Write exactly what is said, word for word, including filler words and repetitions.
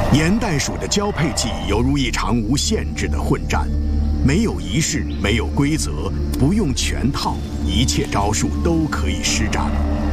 盐袋鼠的交配季犹如一场无限制的混战，没有仪式，没有规则，不用全套，一切招数都可以施展。